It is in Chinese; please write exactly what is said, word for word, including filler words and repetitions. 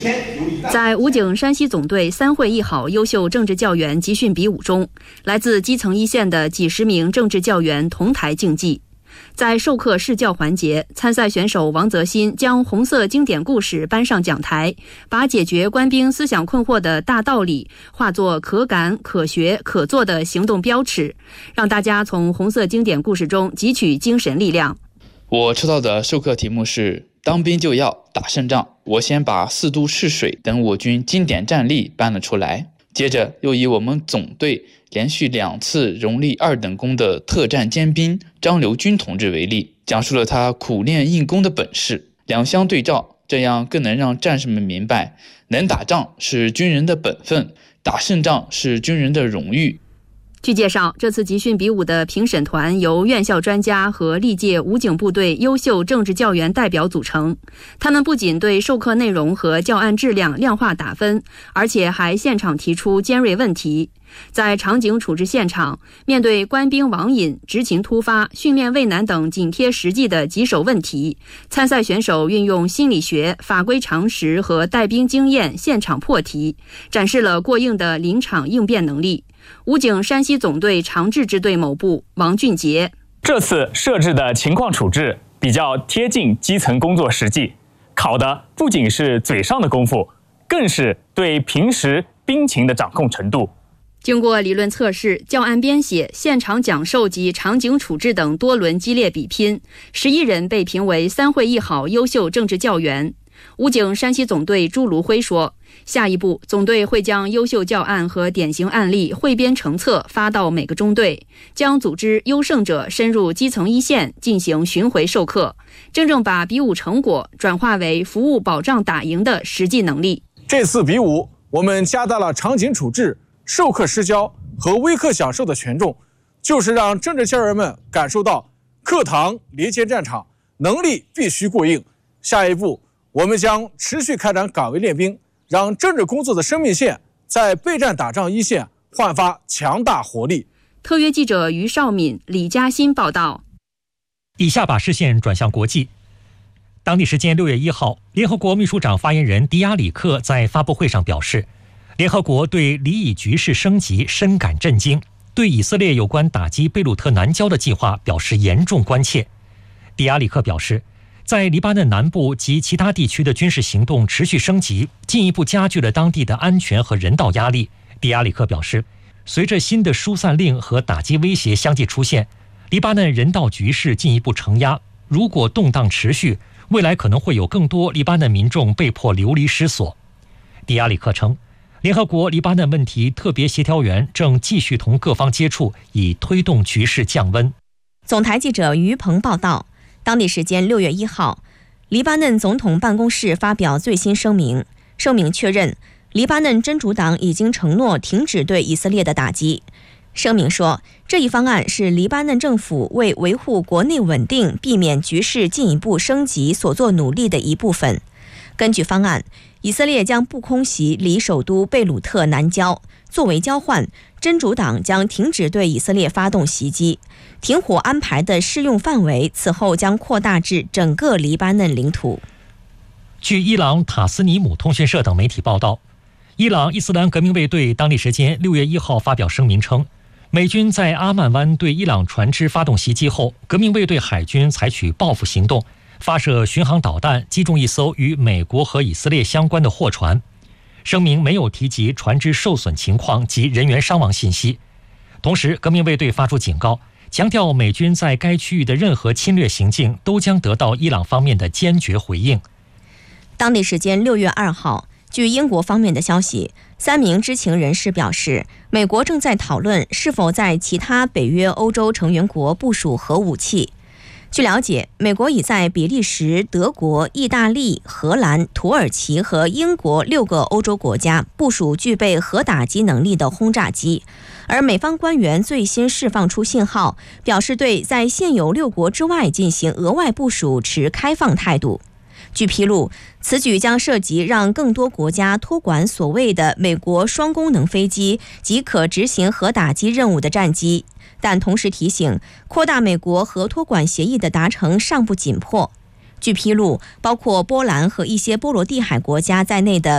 在武警山西总队三会一好优秀政治教员集训比武中，来自基层一线的几十名政治教员同台竞技。在授课试教环节，参赛选手王泽新将红色经典故事搬上讲台，把解决官兵思想困惑的大道理化作可感、可学、可做的行动标尺，让大家从红色经典故事中汲取精神力量。 我抽到的授课题目是当兵就要打胜仗。我先把四渡赤水等我军经典战例搬了出来，接着又以我们总队连续两次荣立二等功的特战尖兵张留军同志为例，讲述了他苦练硬功的本事，两相对照，这样更能让战士们明白，能打仗是军人的本分，打胜仗是军人的荣誉。 据介绍，这次集训比武的评审团由院校专家和历届武警部队优秀政治教员代表组成。他们不仅对授课内容和教案质量量化打分，而且还现场提出尖锐问题。在场景处置现场，面对官兵网瘾、执勤突发、训练畏难等紧贴实际的棘手问题，参赛选手运用心理学、法规常识和带兵经验现场破题，展示了过硬的临场应变能力。武警山西总队长治支队某部王俊杰： 这次设置的情况处置比较贴近基层工作实际，考的不仅是嘴上的功夫，更是对平时兵情的掌控程度。 经过理论测试、教案编写、现场讲授及场景处置等多轮激烈比拼，十一人被评为三会一好优秀政治教员。武警山西总队朱卢辉说，下一步总队会将优秀教案和典型案例汇编成册发到每个中队，将组织优胜者深入基层一线进行巡回授课，真正把比武成果转化为服务保障打赢的实际能力。 这次比武我们加大了场景处置、授课施教和微课讲授的权重，就是让政治教员们感受到课堂连接战场，能力必须过硬。下一步我们将持续开展岗位练兵，让政治工作的生命线在备战打仗一线焕发强大活力。 特约记者于绍敏、李嘉欣报道。 以下把视线转向国际。当地时间六月一号，联合国秘书长发言人迪亚里克在发布会上表示，联合国对黎以局势升级深感震惊，对以色列有关打击贝鲁特南郊的计划表示严重关切。迪亚里克表示，在黎巴嫩南部及其他地区的军事行动持续升级，进一步加剧了当地的安全和人道压力。迪亚里克表示，随着新的疏散令和打击威胁相继出现，黎巴嫩人道局势进一步承压。如果动荡持续，未来可能会有更多黎巴嫩民众被迫流离失所。迪亚里克称，联合国黎巴嫩问题特别协调员正继续同各方接触，以推动局势降温。 总台记者于鹏报道。当地时间六月一号，黎巴嫩总统办公室发表最新声明，声明确认黎巴嫩真主党已经承诺停止对以色列的打击。声明说，这一方案是黎巴嫩政府为维护国内稳定、避免局势进一步升级所做努力的一部分。根据方案，以色列将不空袭离首都贝鲁特南郊，作为交换，真主党将停止对以色列发动袭击。停火安排的适用范围此后将扩大至整个黎巴嫩领土。 据伊朗塔斯尼姆通讯社等媒体报道，伊朗伊斯兰革命卫队当地时间六月一号发表声明称，美军在阿曼湾对伊朗船只发动袭击后，革命卫队海军采取报复行动，发射巡航导弹击中一艘与美国和以色列相关的货船。声明没有提及船只受损情况及人员伤亡信息。同时，革命卫队发出警告，强调美军在该区域的任何侵略行径都将得到伊朗方面的坚决回应。 当地时间六月二号，据英国方面的消息，三名知情人士表示，美国正在讨论是否在其他北约欧洲成员国部署核武器。据了解，美国已在比利时、德国、意大利、荷兰、土耳其和英国六个欧洲国家部署具备核打击能力的轰炸机，而美方官员最新释放出信号，表示对在现有六国之外进行额外部署持开放态度。据披露，此举将涉及让更多国家托管所谓的美国双功能飞机及可执行核打击任务的战机，但同时提醒，扩大美国核托管协议的达成尚不紧迫。据披露，包括波兰和一些波罗的海国家在内的